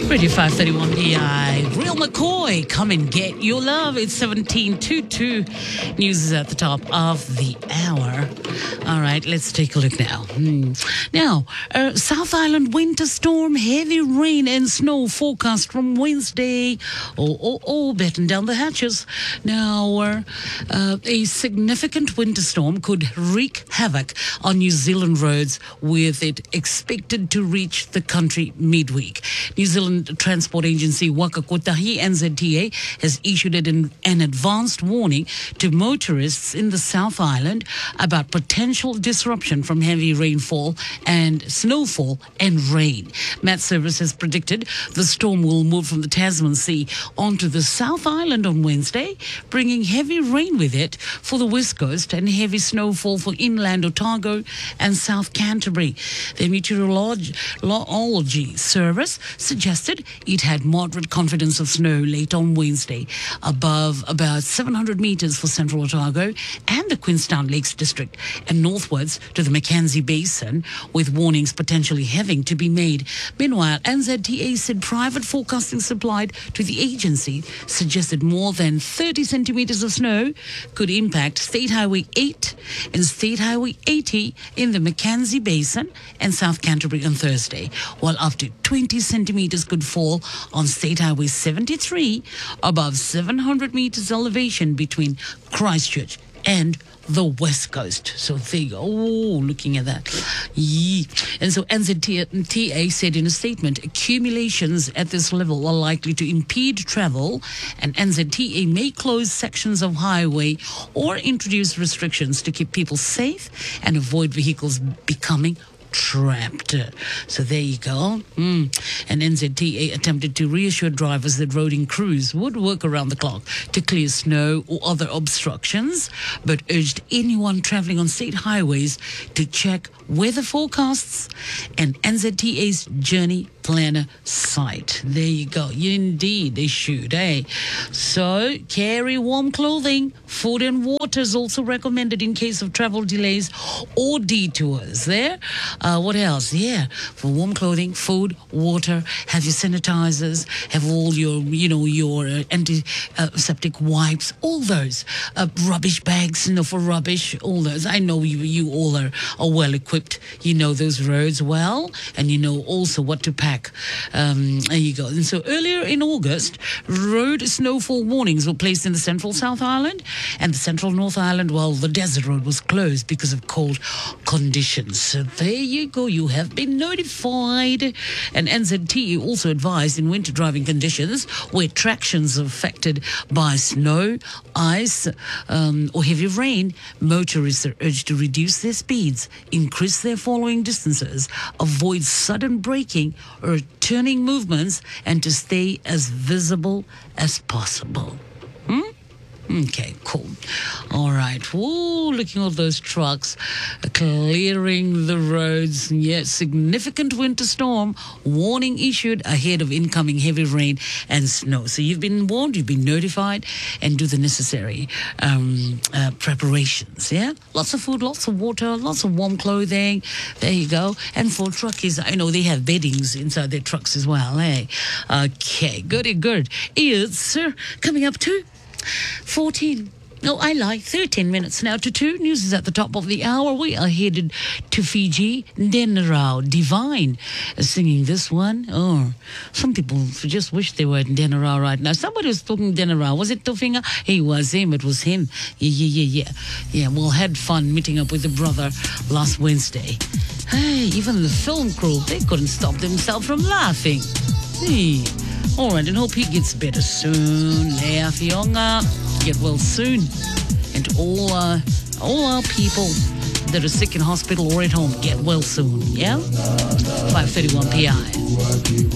Radio 531 PI. Real McCoy, come and get your love. It's 17:22. News is at the top of the hour. All right, let's take a look now. Now, South Island winter storm, heavy rain and snow forecast from Wednesday. Batten down the hatches. Now, a significant winter storm could wreak havoc on New Zealand roads, with it expected to reach the country midweek. New Zealand Transport Agency Waka Kotahi NZTA has issued an advanced warning to motorists in the South Island about potential disruption from heavy rainfall and snowfall and rain. Met Service has predicted the storm will move from the Tasman Sea onto the South Island on Wednesday, bringing heavy rain with it for the West Coast and heavy snowfall for inland Otago and South Canterbury. The Meteorology Service suggested it had moderate confidence of snow late on Wednesday, above about 700 metres for central Otago and the Queenstown Lakes District, and northwards to the Mackenzie Basin, with warnings potentially having to be made. Meanwhile, NZTA said private forecasting supplied to the agency suggested more than 30 centimetres of snow could impact State Highway 8 and State Highway 80 in the Mackenzie Basin and South Canterbury on Thursday, while up to 20 centimetres could fall on State Highway 73 above 700 metres elevation between Christchurch and the West Coast. So there you go. Oh, looking at that. Yeah. And so NZTA said in a statement, accumulations at this level are likely to impede travel, and NZTA may close sections of highway or introduce restrictions to keep people safe and avoid vehicles becoming trapped. So there you go. And NZTA attempted to reassure drivers that roading crews would work around the clock to clear snow or other obstructions, but urged anyone travelling on state highways to check weather forecasts and NZTA's Journey Planner site. There you go. Indeed, they should, eh? So, carry warm clothing. Food and water is also recommended in case of travel delays or detours. There. What else? Yeah, for warm clothing, food, water, have your sanitizers, have all your, your antiseptic wipes, all those. Rubbish bags, for rubbish, all those. I know you all are well equipped. You know those roads well, and you know also what to pack. There you go. And so earlier in August, road snowfall warnings were placed in the central South Island and the central North Island, while the desert road was closed because of cold conditions. So there you go. You have been notified. And NZT also advised in winter driving conditions where tractions are affected by snow, ice, or heavy rain, motorists are urged to reduce their speeds, increase their following distances, avoid sudden braking or turning movements, and to stay as visible as possible. Okay, cool. All right. Whoa, looking at those trucks clearing the roads. Yes, significant winter storm warning issued ahead of incoming heavy rain and snow. So you've been warned, you've been notified, and do the necessary preparations, yeah? Lots of food, lots of water, lots of warm clothing. There you go. And for truckies, I know they have beddings inside their trucks as well, eh? Okay, good. It's coming up to 13 minutes now to 2. News is at the top of the hour. We are headed to Fiji. Denarau Divine singing this one. Oh, some people just wish they were in Denarau right now. Somebody was talking Denarau. Was it Tofinga? It was him. Yeah. Well, had fun meeting up with the brother last Wednesday. Hey, even the film crew, they couldn't stop themselves from laughing. Hey. All right, and hope he gets better soon. Lea Fionga, get well soon. And all our people that are sick in hospital or at home, get well soon, yeah? 531 PI.